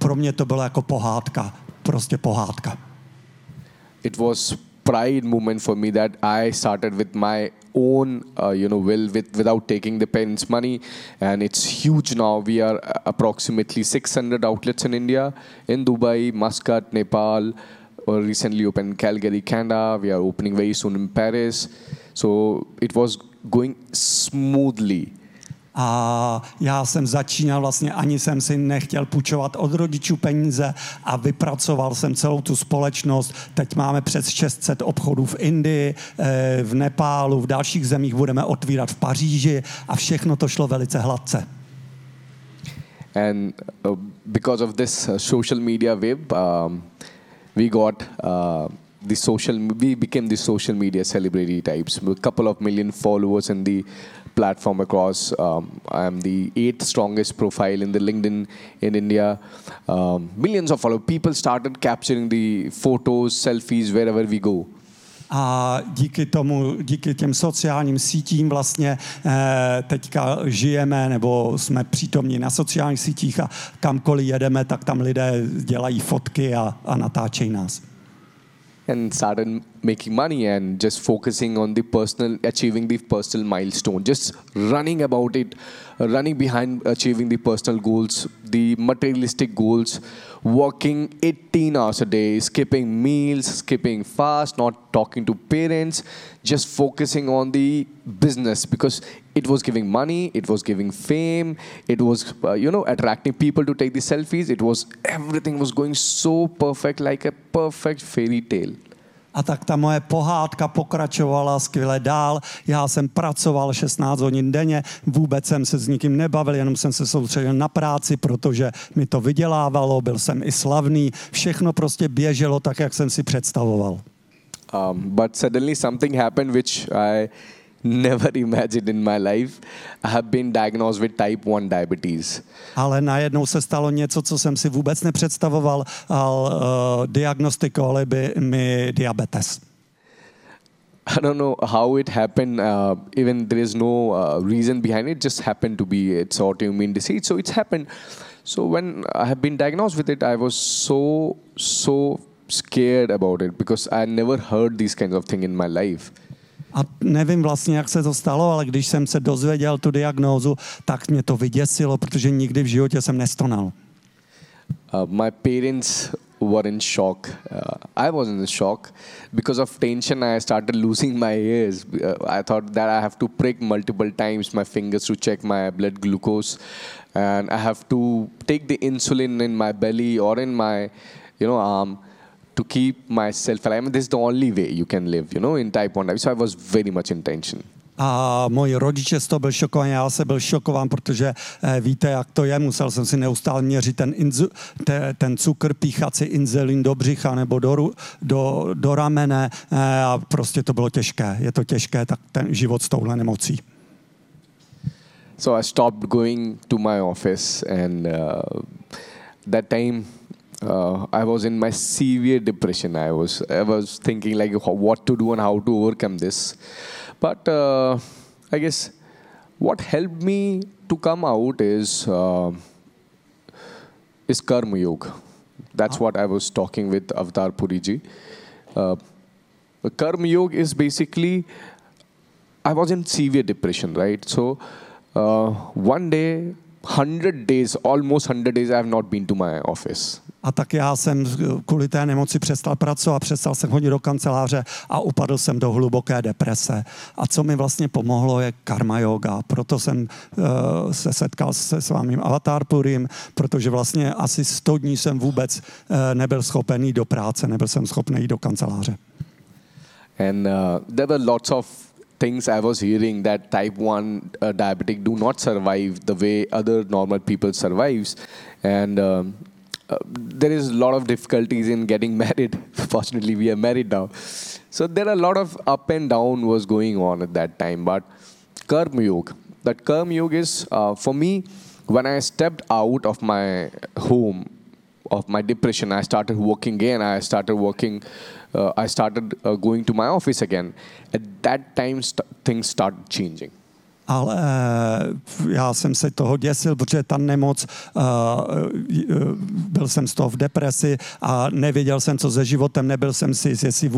pro mě to bylo jako pohádka, prostě pohádka. It was pride moment for me that I started with my own, will without taking the parents' money, and it's huge now. We are approximately 600 outlets in India, in Dubai, Muscat, Nepal. Recently opened Calgary, Canada. We are opening very soon in Paris. So it was going smoothly. A já jsem začínal vlastně, ani jsem si nechtěl půjčovat od rodičů peníze a vypracoval jsem celou tu společnost. Teď máme přes 600 obchodů v Indii, v Nepálu, v dalších zemích budeme otvírat v Paříži a všechno to šlo velice hladce. And because of this social media web, we became the social media celebrity types. A couple of million followers in the platform across. I am the 8th strongest profile in the LinkedIn in India. Millions of followers. People started capturing the photos, selfies wherever we go. A díky těm sociálním sítím vlastně teďka žijeme nebo jsme přítomní na sociálních sítích a kamkoliv jedeme, tak tam lidé dělají fotky a natáčejí nás. And started making money and just focusing on achieving the personal milestone, just running about it, running behind achieving the personal goals, the materialistic goals, working 18 hours a day, skipping meals, skipping fast, not talking to parents, just focusing on the business because it was giving money, it was giving fame, it was, attracting people to take the selfies. Everything was going so perfect, like a perfect fairy tale. A tak ta moje pohádka pokračovala skvěle dál. Já jsem pracoval 16 hodin denně, vůbec jsem se s nikým nebavil, jenom jsem se soustředil na práci, protože mi to vydělávalo, byl jsem i slavný, všechno prostě běželo tak, jak jsem si představoval. But suddenly something happened which I never imagined in my life. I have been diagnosed with type 1 diabetes. Ale najednou se stalo něco, co jsem si vůbec nepředstavoval. Diagnostikovali by mi diabetes. I don't know how it happened. Even there is no reason behind it. Just happened to be it's autoimmune disease. So it's happened. So when I have been diagnosed with it, I was so scared about it because I never heard these kinds of things in my life. A nevím vlastně, jak se to stalo, ale když jsem se dozvěděl tu diagnózu, tak mě to vyděsilo, protože nikdy v životě jsem nestonal. My parents were in shock. I was in shock. Because of tension, I started losing my ears. I thought that I have to prick multiple times my fingers to check my blood glucose. And I have to take the insulin in my belly or in my, arm to keep myself alive. I mean, this is the only way you can live, in type 1 diabetes. So I was very much in tension. A moji rodiče z toho byl šokovaní, já jsem byl šokován, protože víte, jak to je, musel jsem si neustále měřit ten cukr, píchat si inzulin do břicha nebo do ramene a prostě to bylo těžké. Je to těžké, tak ten život s touhle nemocí. So I stopped going to my office and that time I was in my severe depression. I was thinking like what to do and how to overcome this. But I guess what helped me to come out is Karma Yoga. That's what I was talking with Avatar Puriji. Karma Yoga is basically, I was in severe depression, right? So one day, 100 days, almost 100 days, I have not been to my office. A tak já jsem kvůli té nemoci přestal pracovat, přestal jsem chodit do kanceláře a upadl jsem do hluboké deprese. A co mi vlastně pomohlo, je karma yoga. Proto jsem se setkal se s vámím Avatar Purim, protože vlastně asi 100 dní jsem vůbec nebyl schopen jít do práce, nebyl jsem schopen jít do kanceláře. And there were lots of things I was hearing that type 1 diabetic do not survive the way other normal people survives. And there is a lot of difficulties in getting married. Fortunately, we are married now. So there are a lot of up and down was going on at that time. But Karma Yoga, that Karma Yoga is, for me, when I stepped out of my home, of my depression, I started working again. I started going to my office again. At that time, things started changing. ale já jsem se toho děsil, protože ta nemoc, byl jsem z toho v depresi a nevěděl jsem, co se životem, nebyl jsem si, jestli